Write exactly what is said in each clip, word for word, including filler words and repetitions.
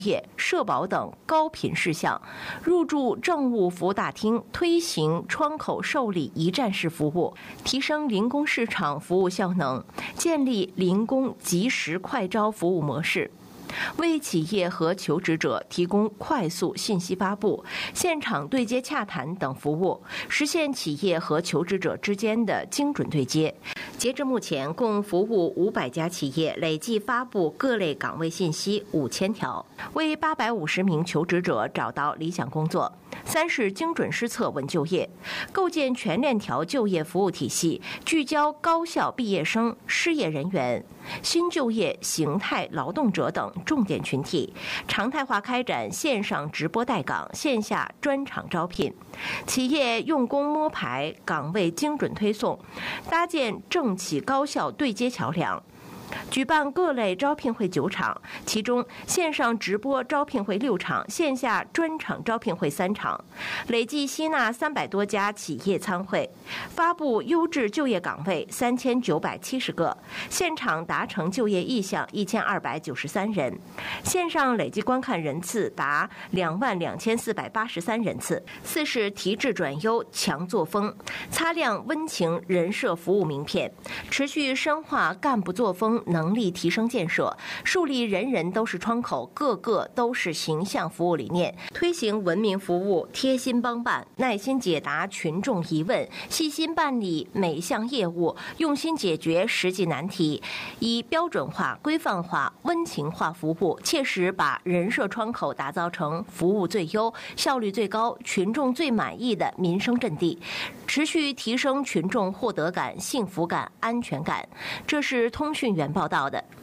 业、社保等高频事项，入驻政务服务大厅，推行窗口受理一站式服务，提升零工市场服务效能，建立零工即时快招服务模式。为企业和求职者提供快速信息发布、现场对接洽谈等服务，实现企业和求职者之间的精准对接。截至目前，共服务五百家企业，累计发布各类岗位信息五千条，为八百五十名求职者找到理想工作。三是精准施策稳就业，构建全链条就业服务体系，聚焦高校毕业生、失业人员、新就业形态劳动者等重点群体，常态化开展线上直播带岗、线下专场招聘，企业用工摸排，岗位精准推送，搭建政企高校对接桥梁。举办各类招聘会九场，其中线上直播招聘会六场，线下专场招聘会三场，累计吸纳三百多家企业参会，发布优质就业岗位三千九百七十个，现场达成就业意向一千二百九十三人，线上累计观看人次达两万两千四百八十三人次。四是提质转优强作风，擦亮温情人社服务名片，持续深化干部作风能力提升建设，树立人人都是窗口，个个都是形象服务理念，推行文明服务、贴心帮办，耐心解答群众疑问，细心办理每项业务，用心解决实际难题，以标准化、规范化、温情化服务，切实把人社窗口打造成服务最优、效率最高、群众最满意的民生阵地，持续提升群众获得感、幸福感、安全感。这是通讯员报道的。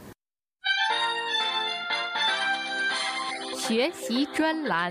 学习专栏。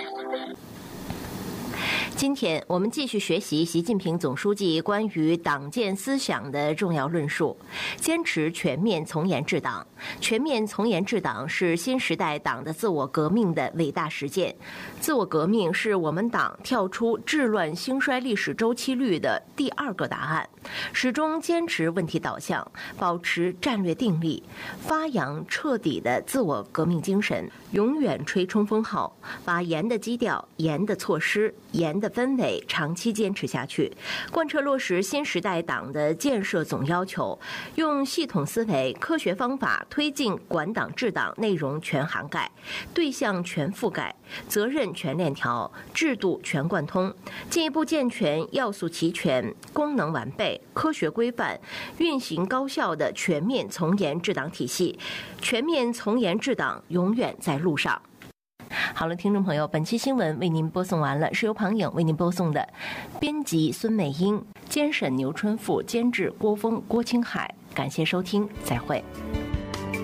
今天我们继续学习习近平总书记关于党建思想的重要论述，坚持全面从严治党。全面从严治党是新时代党的自我革命的伟大实践。自我革命是我们党跳出治乱兴衰历史周期率的第二个答案，始终坚持问题导向，保持战略定力，发扬彻底的自我革命精神，永远吹冲锋号，把严的基调、严的措施、严的氛围长期坚持下去，贯彻落实新时代党的建设总要求，用系统思维、科学方法推进管党治党内容全涵盖、对象全覆盖、责任全链条、制度全贯通，进一步健全要素齐全、功能完备、科学规范、运行高效的全面从严治党体系。全面从严治党永远在路上。好了，听众朋友，本期新闻为您播送完了，是由庞颖为您播送的，编辑孙美英，监审牛春富，监制郭峰、郭青海。感谢收听，再会。